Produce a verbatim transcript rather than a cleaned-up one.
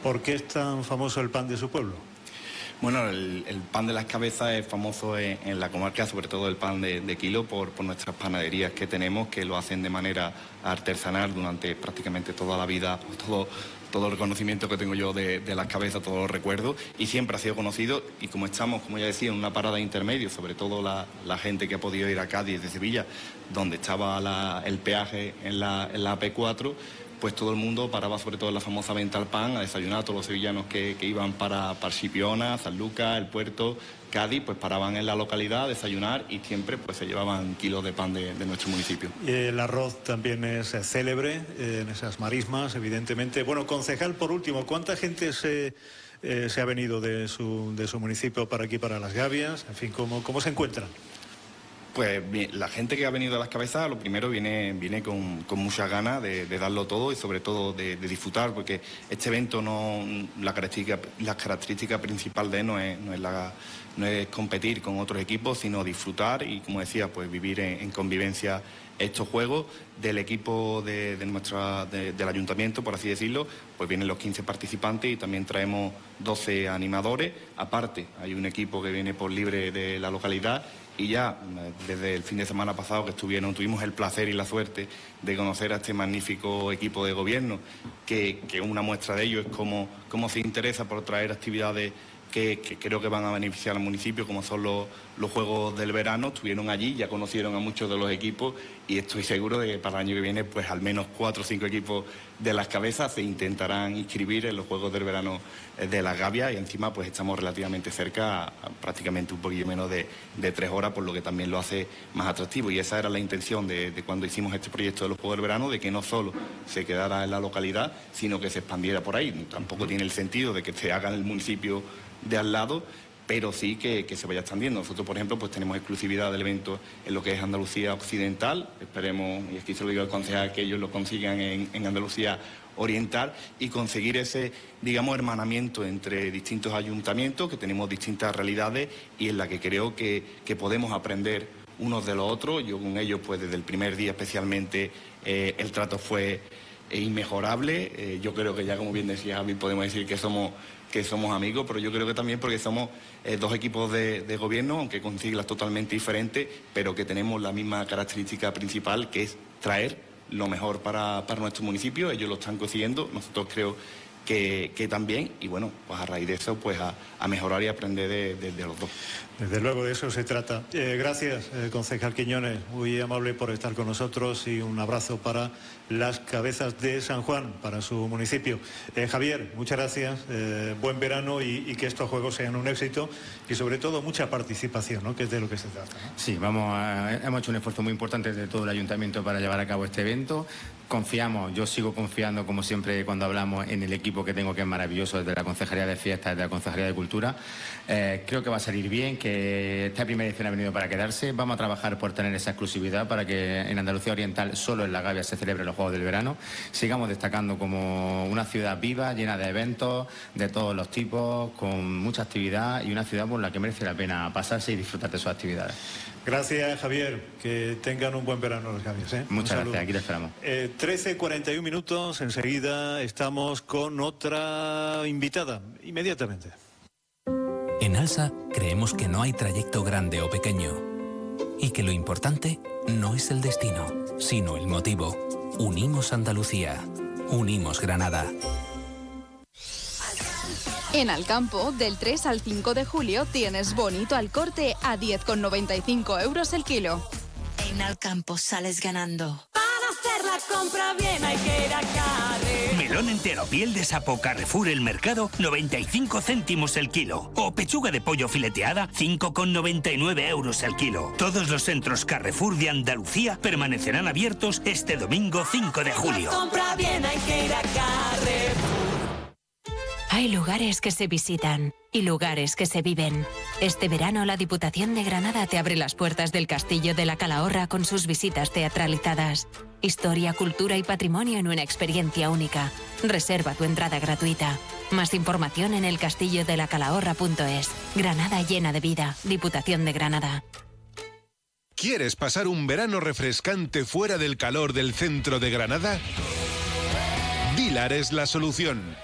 ¿Por qué es tan famoso el pan de su pueblo? Bueno, el, el pan de las cabezas es famoso en, en la comarca, sobre todo el pan de, de kilo, por, por nuestras panaderías que tenemos, que lo hacen de manera artesanal durante prácticamente toda la vida, todo, todo el conocimiento que tengo yo de, de las cabezas, todos los recuerdos, y siempre ha sido conocido. Y como estamos, como ya decía, en una parada intermedio, sobre todo la, la gente que ha podido ir a Cádiz de Sevilla, donde estaba la, el peaje en la, en la A P cuatro, pues todo el mundo paraba, sobre todo en la famosa venta al pan, a desayunar. Todos los sevillanos que, que iban para, para Chipiona, San Lucas, El Puerto, Cádiz, pues paraban en la localidad a desayunar y siempre pues se llevaban kilos de pan de, de nuestro municipio. El arroz también es célebre en esas marismas, evidentemente. Bueno, concejal, por último, ¿cuánta gente se, eh, se ha venido de su, de su municipio para aquí, para Las Gavias? En fin, ¿cómo, cómo se encuentran? Pues bien, la gente que ha venido a Las Cabezas, lo primero viene, viene con, con muchas ganas de, de darlo todo y sobre todo de, de disfrutar, porque este evento no, la característica, la característica principal de él no es, no es la, no es competir con otros equipos, sino disfrutar y, como decía, pues vivir en, en convivencia estos juegos. Del equipo de, de nuestra, de, del ayuntamiento, por así decirlo, pues vienen los quince participantes y también traemos doce animadores. Aparte, hay un equipo que viene por libre de la localidad. Y ya desde el fin de semana pasado que estuvieron, tuvimos el placer y la suerte de conocer a este magnífico equipo de gobierno, que, que una muestra de ello es cómo, cómo se interesa por traer actividades que, que creo que van a beneficiar al municipio, como son los, los Juegos del Verano. Estuvieron allí, ya conocieron a muchos de los equipos y estoy seguro de que para el año que viene pues al menos cuatro o cinco equipos de Las Cabezas se intentarán inscribir en los Juegos del Verano de Las Gavias, y encima pues estamos relativamente cerca, prácticamente un poquillo menos de, de tres horas, por lo que también lo hace más atractivo. Y esa era la intención de, de cuando hicimos este proyecto de los Juegos del Verano, de que no solo se quedara en la localidad, sino que se expandiera por ahí. Tampoco tiene el sentido de que se haga en el municipio de al lado, pero sí que, que se vaya extendiendo. Nosotros, por ejemplo, pues tenemos exclusividad del evento en lo que es Andalucía Occidental. Esperemos, y aquí se lo digo al concejal, que ellos lo consigan en, en Andalucía Oriental, y conseguir ese, digamos, hermanamiento entre distintos ayuntamientos, que tenemos distintas realidades y en la que creo que, que podemos aprender unos de los otros. Yo con ellos, pues desde el primer día especialmente, eh, el trato fue eh, inmejorable. Eh, yo creo que ya, como bien decía Javi, podemos decir que somos que somos amigos, pero yo creo que también porque somos eh, dos equipos de, de gobierno, aunque con siglas totalmente diferentes, pero que tenemos la misma característica principal, que es traer lo mejor para, para nuestro municipio. Ellos lo están consiguiendo, nosotros creo que, que también, y bueno, pues a raíz de eso, pues a, a mejorar y aprender de, de, de los dos. Desde luego de eso se trata. Eh, gracias, eh, concejal Quiñones, muy amable por estar con nosotros, y un abrazo para Las Cabezas de San Juan, para su municipio. Eh, Javier, muchas gracias, eh, buen verano y, y que estos juegos sean un éxito y sobre todo mucha participación, ¿no?, que es de lo que se trata, ¿no? Sí, vamos a, hemos hecho un esfuerzo muy importante de todo el ayuntamiento para llevar a cabo este evento. Confiamos, yo sigo confiando, como siempre cuando hablamos, en el equipo que tengo, que es maravilloso, desde la Concejalía de Fiestas, desde la Concejalía de Cultura. Eh, creo que va a salir bien, que esta primera edición ha venido para quedarse. Vamos a trabajar por tener esa exclusividad para que en Andalucía Oriental, solo en Las Gavias, se celebren los Juegos del Verano. Sigamos destacando como una ciudad viva, llena de eventos de todos los tipos, con mucha actividad, y una ciudad por la que merece la pena pasarse y disfrutar de sus actividades. Gracias, Javier. Que tengan un buen verano Las Gavias, ¿eh? Muchas gracias, aquí te esperamos. Eh, trece cuarenta y un minutos, enseguida estamos con otra invitada, inmediatamente. En ALSA creemos que no hay trayecto grande o pequeño, y que lo importante no es el destino, sino el motivo. Unimos Andalucía, unimos Granada. En Alcampo, del tres al cinco de julio, tienes bonito al corte a diez con noventa y cinco euros el kilo. En Alcampo sales ganando. Para hacer la compra bien hay que ir a Carrefour. Melón entero piel de sapo Carrefour El Mercado, noventa y cinco céntimos el kilo. O pechuga de pollo fileteada, cinco con noventa y nueve euros el kilo. Todos los centros Carrefour de Andalucía permanecerán abiertos este domingo cinco de julio. La compra bien hay que ir a Carrefour. Hay lugares que se visitan y lugares que se viven. Este verano la Diputación de Granada te abre las puertas del Castillo de la Calahorra con sus visitas teatralizadas. Historia, cultura y patrimonio en una experiencia única. Reserva tu entrada gratuita. Más información en el castillo de la calahorra punto es. Granada llena de vida. Diputación de Granada. ¿Quieres pasar un verano refrescante fuera del calor del centro de Granada? Dilar es la solución.